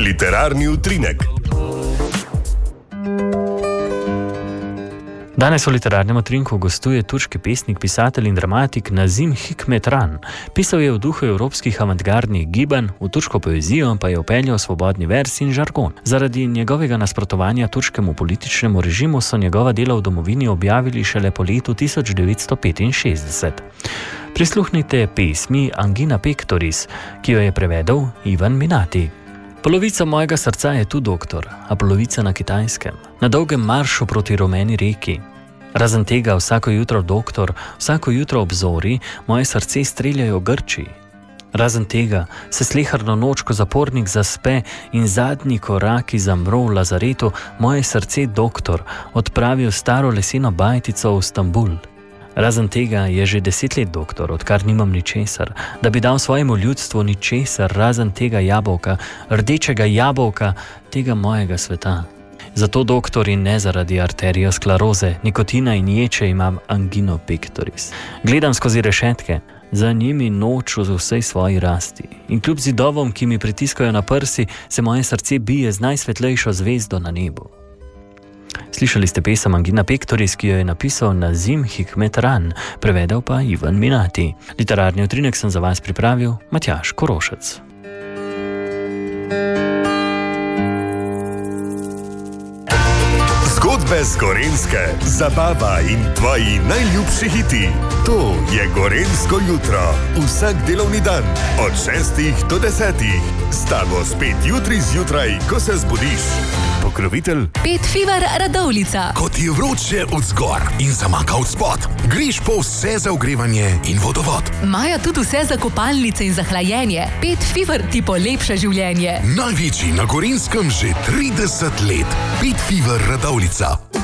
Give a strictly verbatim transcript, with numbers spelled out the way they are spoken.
Literarni utrinek. Danes v literarnem utrinku gostuje turški pesnik, pisatelj in dramatik Nazim Hikmetran. Pisal je v duhu evropskih avantgardnih gibanj, v turško poezijo pa je vpeljal svobodni vers in žargon. Zaradi njegovega nasprotovanja turškemu političnemu režimu so njegova dela v domovini objavili šele po letu tisoč devetsto petinšestdeset. Prisluhnite pesmi Angina Pectoris, ki jo je prevedel Ivan Minati. Polovica mojega srca je tu, doktor, a polovica na Kitajskem, na dolgem maršu proti rumeni reki. Razen tega vsako jutro, doktor, vsako jutro ob zori moje srce streljajo Grčiji. Razen tega se sleherno noč, ko zapornik zaspe in zadnji koraki zamro v lazaretu, moje srce, doktor, odpravi v staro leseno bajtico v Stambul. Razen tega je že deset let, doktor, odkar nimam ničesar, da bi dal svojemu ljudstvu ničesar, razen tega jabolka, rdečega jabolka, tega mojega sveta. Zato, doktor, in ne zaradi arterioskleroze, nikotina in ječe imam angino pectoris. Gledam skozi rešetke, za njimi noč v vsej svoji rasti. In kljub zidovom, ki mi pritiskajo na prsi, se moje srce bije z najsvetlejšo zvezdo na nebu. Slišali ste pesem Angina Pectoris, ki jo je napisal Nazim Hikmetran, prevedel pa Ivan Minati. Literarni utrinek sem za vas pripravil Matjaž Korošec. Zgodbe z Gorenjske, zabava in tvoji najljubši hiti. To je Gorenjsko jutro. Vsak delovni dan od šestih do desetih. S tabo spet jutri zjutraj, ko se zbudiš. Pokrovitelj Pet Fever Radovljica. Ko ti je vroče od zgor in zamaka od spod, greš po vse za ogrevanje in vodovod. Imajo tudi vse za kopalnice in za hlajenje. Pet Fever ti polepša življenje. Največji na Gorenjskem že trideset let. Pet Fever Radovljica.